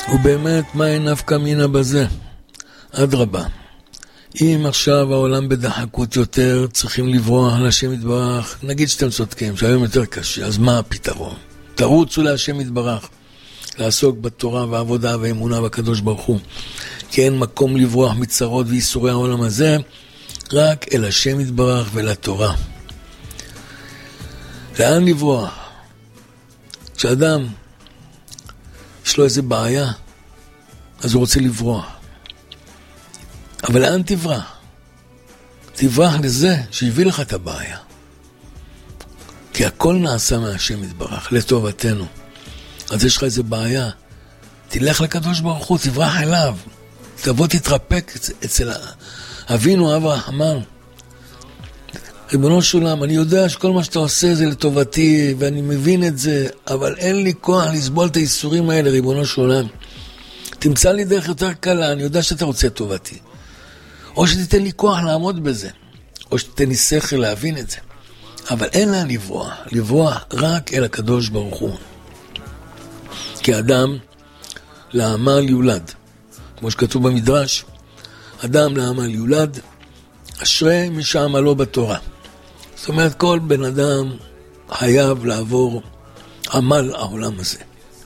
ובאמת, מה אין נפקא מינה בזה? אדרבה. אם עכשיו העולם בדחקות יותר, צריכים לברוח להשם יתברך, נגיד שאתם צודקים, שהיום יותר קשה, אז מה הפתרון? תרוצו להשם יתברך, לעסוק בתורה ועבודה ואמונה בקדוש ברוך הוא, כי אין מקום לברוח מצרות ואיסורי העולם הזה, רק אל השם יתברך ולתורה. לאן לברוח? כשאדם יש לו איזה בעיה, אז הוא רוצה לברוח. אבל לאן תברח? תברח לזה שהביא לך את הבעיה. כי הכל נעשה מהשם יתברך, לטובתנו. אז יש לך איזה בעיה, תלך לקדוש ברוך הוא, תברח אליו. תבוא תתרפק אצל אבינו אב הרחמן. ריבונו של עולם, אני יודע שכל מה שאתה עושה זה לטובתי, ואני מבין את זה, אבל אין לי כוח לסבול את האיסורים האלה, ריבונו של עולם. תמצא לי דרך יותר קלה, אני יודע שאתה רוצה טובתי. או שתיתן לי כוח לעמוד בזה, או שתיתן לי שכל להבין את זה. אבל אין לה לברוח, לברוח רק אל הקדוש ברוך הוא. כי אדם לעמל יולד. כמו שכתוב במדרש, אדם לעמל יולד, אשרי מי שעמלו בתורה. זאת אומרת, כל בן אדם חייב לעבור עמל העולם הזה.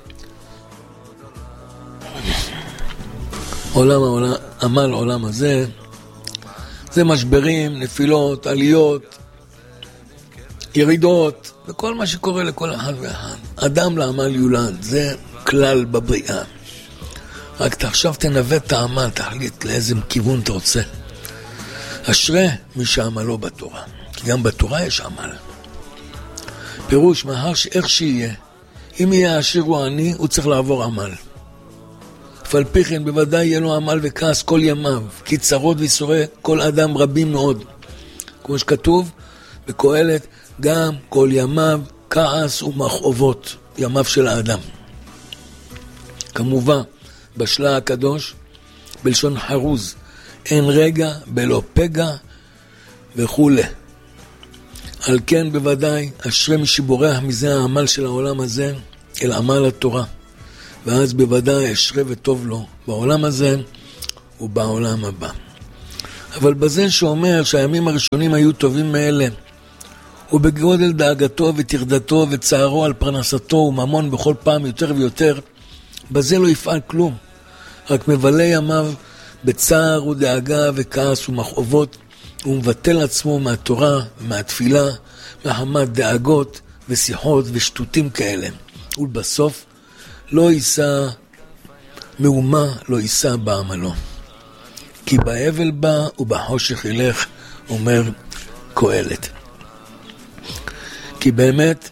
עמל העולם הזה, זה משברים, נפילות, עליות, ירידות, וכל מה שקורה לכל אחד ואחד. אדם לעמל יולד, זה כלל בבריאה. רק עכשיו תנווט את העמל, תחליט לאיזה כיוון אתה רוצה. אשרי מי שעמלו בתורה, כי גם בתורה יש עמל. פירוש, מאחר שאיך שיהיה, אם יהיה עשיר או עני, הוא צריך לעבור עמל. על פי כן בוודאי יהיה לו עמל וכעס כל ימיו, כי צרות ויסורי כל אדם רבים מאוד. כמו שכתוב בקהלת, גם כל ימיו כעס ומכאובות, ימיו של האדם. כמובן, בשלה הקדוש, בלשון חרוז, אין רגע בלא פגע וכו'. על כן בוודאי אשרי מי שבורח מזה העמל של העולם הזה אל עמל התורה. ואז בוודאי אשרי וטוב לו בעולם הזה ובעולם הבא. אבל בזה שאומר שהימים הראשונים היו טובים מאלה, ובגודל דאגתו ותרדתו וצערו על פרנסתו וממון בכל פעם יותר ויותר, בזה לא יפעל כלום. רק מבלה ימיו בצער ודאגה וכעס ומכאובות, הוא מבטל עצמו מהתורה, מהתפילה, מחמת דאגות ושיחות ושטותים כאלה. ובסוף לא יישא מאומה, לא יישא בעמלו. כי באבל בא ובחושך ילך, אומר קהלת. כי באמת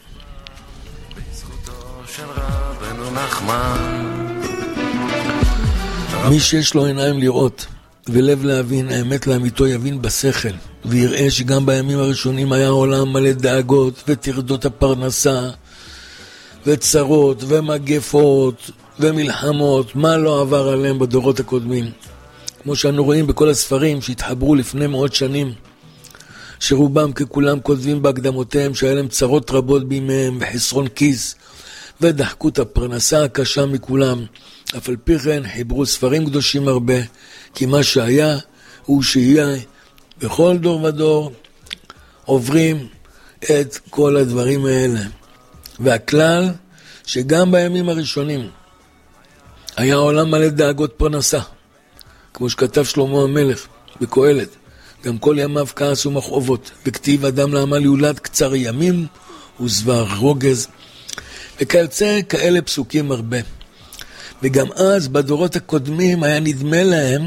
מי שיש לו עיניים לראות ולב להבין, האמת לאמיתו יבין בשכל, ויראה שגם בימים הראשונים היה עולם מלא דאגות וטרדות הפרנסה וצרות ומגפות ומלחמות, מה לא עבר עליהם בדורות הקודמים. כמו שאנו רואים בכל הספרים שהתחברו לפני מאות שנים, שרובם ככולם כותבים בהקדמותיהם שהיה להם צרות רבות בימיהם וחסרון כיס ודחקות הפרנסה הקשה מכולם. אף על פי כן חיברו ספרים קדושים הרבה, כי מה שהיה הוא שיהיה. בכל דור ודור עוברים את כל הדברים האלה. והכלל שגם בימים הראשונים היה עולם מלא דאגות פרנסה, כמו שכתב שלמה המלך בקהלת, גם כל ימיו כעס ומכאובות, וכתיב אדם לעמל יולד קצר ימים ושבע רוגז, וכיוצא כאלה פסוקים הרבה. וגם אז בדורות הקודמים היה נדמה להם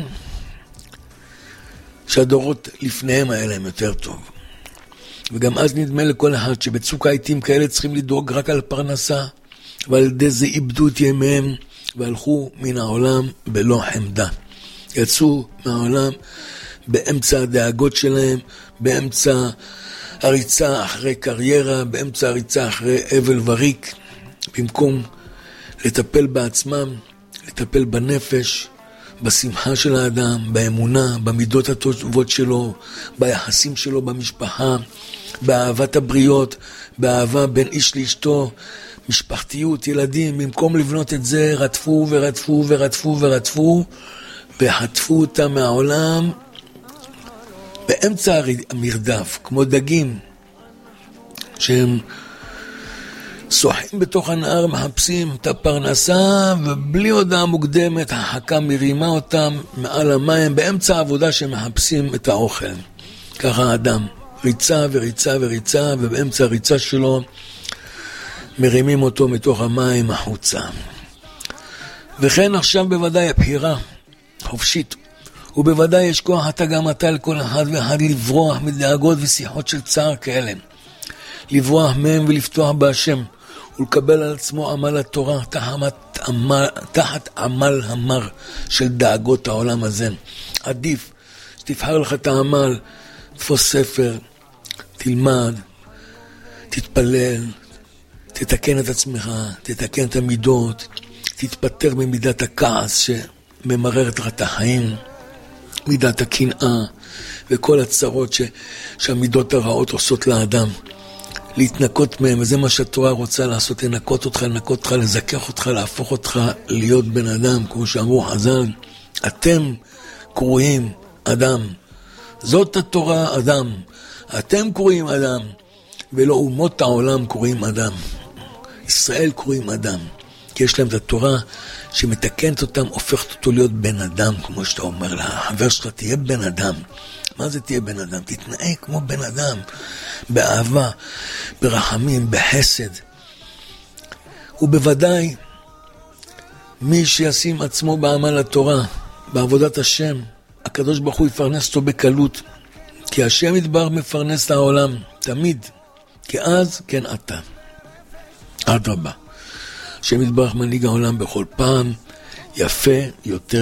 שהדורות לפניהם היה להם יותר טוב. וגם אז נדמה לכל אחד שבצוק העיתים כאלה צריכים לדאוג רק על פרנסה, ועל ידי זה איבדו את ימיהם והלכו מן העולם בלא חמדה. יצאו מהעולם באמצע הדאגות שלהם, באמצע הריצה אחרי קריירה, באמצע הריצה אחרי אבל וריק, במקום לטפל בעצמם, לטפל בנפש, בשמחה של האדם, באמונה, במידות הטובות שלו, ביחסים שלו במשפחה, באהבת הבריות, באהבה בין איש לאשתו, משפחתיות, ילדים, במקום לבנות את זה, רדפו ורדפו ורדפו ורדפו, והטפו אותם מהעולם, באמצע המרדף, כמו דגים, שהם שוחים בתוך הנהר, מחפשים את הפרנסה, ובלי הודעה מוקדמת, החכה מרימה אותם מעל המים, באמצע העבודה שמחפשים את האוכל. ככה האדם, ריצה וריצה וריצה, ובאמצע הריצה שלו, מרימים אותו מתוך המים החוצה. וכן עכשיו בוודאי הבחירה חופשית, ובוודאי יש כוח גם אתה לכל אחד ואחד לברוח מדאגות ושיחות של צער כאלה, לברוח מהם ולפתוח בהשם, ולקבל על עצמו עמל התורה תחת עמל המר של דאגות העולם הזה. עדיף שתבחר לך את העמל, תפוס ספר, תלמד, תתפלל, תתקן את עצמך, תתקן את המידות, תתפטר ממידת הכעס שממררת לך את החיים, מידת הקנאה וכל הצרות שהמידות הרעות עושות לאדם. להתנקות מהם, וזה מה שהתורה רוצה לעשות, לנקות אותך, לזכך אותך, להפוך אותך להיות בן אדם, כמו שאמרו חז"ל, אתם קרואים אדם, זאת התורה אדם, אתם קרואים אדם, ולא אומות העולם קרואים אדם, ישראל קרואים אדם, כי יש להם את התורה שמתקנת אותם, הופכת אותו להיות בן אדם, כמו שאתה אומר לחבר שלך, תהיה בן אדם. מה זה תהיה בן אדם? תתנהג כמו בן אדם, באהבה, ברחמים, בחסד. ובוודאי, מי שישים עצמו בעמל התורה, בעבודת השם, הקדוש ברוך הוא יפרנס אותו בקלות, כי השם יתברך מפרנס את העולם, תמיד, כי אז כן אתה. אדרבה, השם יתברך מנהיג העולם בכל פעם, יפה יותר